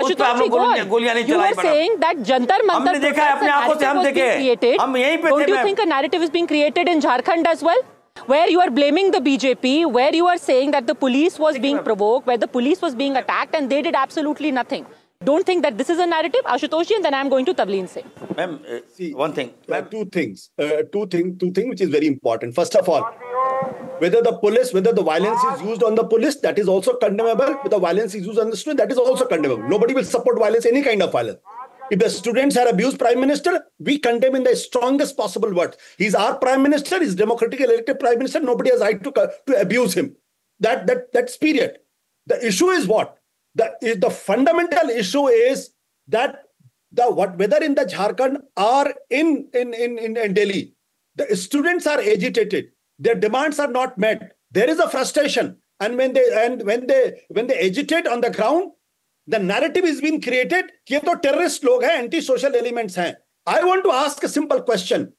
Booth पे हम लोग गोलियां नहीं चलाई। You are saying that Jantar Mantar हमने देखा है अपने आंखों से, हम देखे, हम यहीं पे थे। Don't you think a narrative is being created in Jharkhand as well, where you are blaming the BJP, where you are saying that the police was being provoked, where the police was being attacked and they did absolutely nothing? Don't think that this is a narrative, Ashutosh ji, and then I am going to Tavleen Singh. Ma'am, see one thing. Two things which is very important. First of all, whether the violence is used on the police, that is also condemnable. Whether the violence is used on the student, that is also condemnable. Nobody will support violence, any kind of violence. If the students are abused Prime Minister, we condemn in the strongest possible words. He's our Prime Minister, he's democratically elected Prime Minister, nobody has right to abuse him. That's period. The issue is what? The fundamental issue is that whether in the Jharkhand or in Delhi, the students are agitated. Their demands are not met. There is a frustration, and when they agitate on the ground, the narrative is being created. कि ये तो terrorist लोग हैं, anti-social elements हैं. I want to ask a simple question: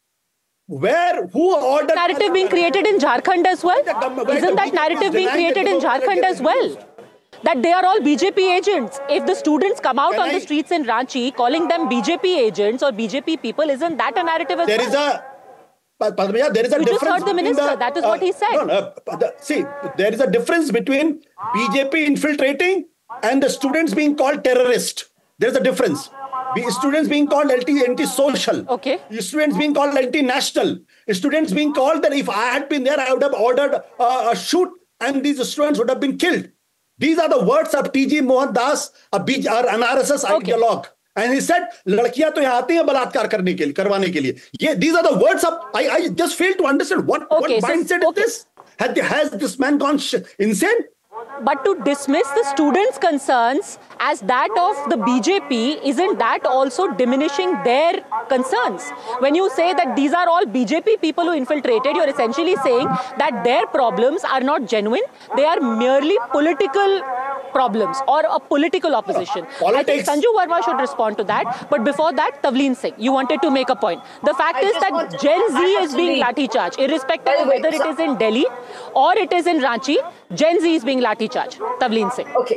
who ordered narrative being created in Jharkhand as well? Isn't that narrative being created in Jharkhand as well? That they are all BJP agents. If the students come out on the streets in Ranchi calling them BJP agents or BJP people, isn't that a narrative as well? Padmaya, there is a you difference. Just heard the minister. That is what he said. See, there is a difference between BJP infiltrating and the students being called terrorist. There is a difference. Students being called anti-social. Okay. Students being called anti-national. Students being called that if I had been there, I would have ordered a shoot and these students would have been killed. These are the words of T.G. Mohan Das, our RSS ideologue. And he said, "Ladkiyan to yahan aati hain balatkar karwane ke liye." These are the words of. I just fail to understand what mindset is this. Has this man gone insane? But to dismiss the students' concerns as that of the BJP, isn't that also diminishing their concerns? When you say that these are all BJP people who infiltrated, you're essentially saying that their problems are not genuine. They are merely political problems or a political opposition. I think Sanju Verma should respond to that. But before that, Tavleen Singh, you wanted to make a point. The fact is that Gen Z is being lathi charged, irrespective of whether it is in Delhi or it is in Ranchi. Gen Z is being lathi charged. Tavleen Singh. Okay.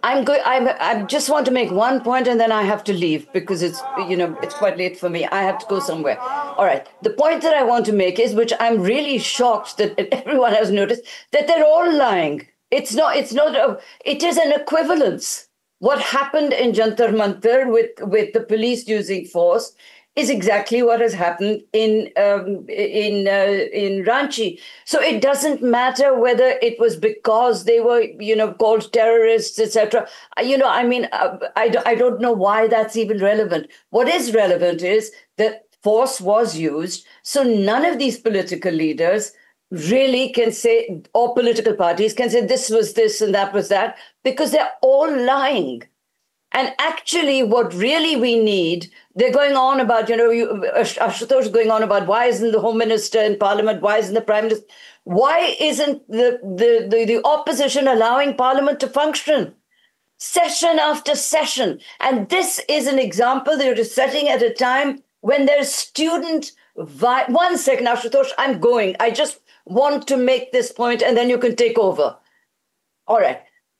I just want to make one point and then I have to leave because it's quite late for me. I have to go somewhere. All right. The point that I want to make is, which I'm really shocked that everyone has noticed, that they're all lying. It is an equivalence. What happened in Jantar Mantar with the police using force is exactly what has happened in Ranchi. So it doesn't matter whether it was because they were, called terrorists, etc. I don't know why that's even relevant. What is relevant is that force was used. So none of these political leaders really can say, or political parties can say this was this and that was that, because they're all lying. And actually, what really we need, they're going on about, Ashutosh going on about why isn't the Home Minister in Parliament, why isn't the Prime Minister, why isn't the opposition allowing Parliament to function? Session after session. And this is an example they're just setting at a time when there's student... One second, Ashutosh, I'm going. I just want to make this point and then you can take over. All right.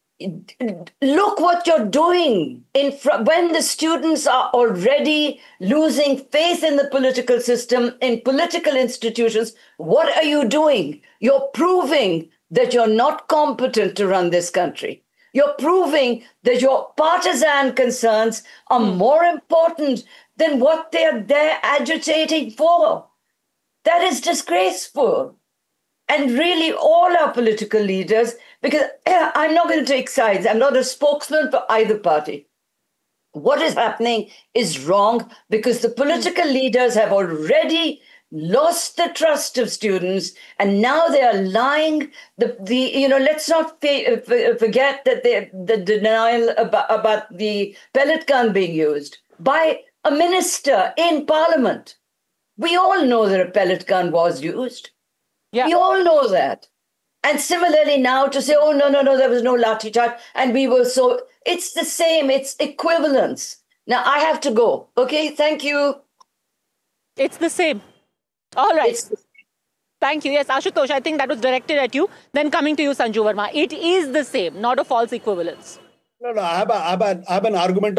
Look what you're doing when the students are already losing faith in the political system, in political institutions. What are you doing? You're proving that you're not competent to run this country. You're proving that your partisan concerns are more important than what they're there agitating for. That is disgraceful. And really, all our political leaders, because I'm not going to take sides, I'm not a spokesman for either party. What is happening is wrong because the political leaders have already lost the trust of students, and now they are lying. Let's not forget that the denial about the pellet gun being used by a minister in Parliament. We all know that a pellet gun was used. Yeah. We all know that. And similarly now to say, oh, no, there was no lathi charge. And we were so... It's the same. It's equivalence. Now, I have to go. Okay, thank you. It's the same. All right. Thank you. Yes, Ashutosh, I think that was directed at you. Then coming to you, Sanju Verma. It is the same, not a false equivalence. No, I have an argument